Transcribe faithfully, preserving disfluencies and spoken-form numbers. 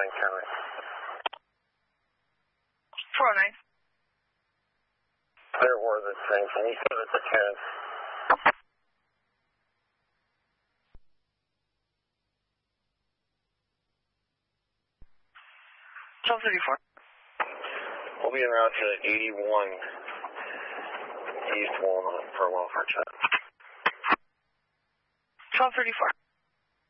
nine County. four oh nine. Clearwater, the same. Can you set it to ten? twelve thirty-four. We'll be en route to eighty-one East Walnut for a welfare check. twelve thirty-four.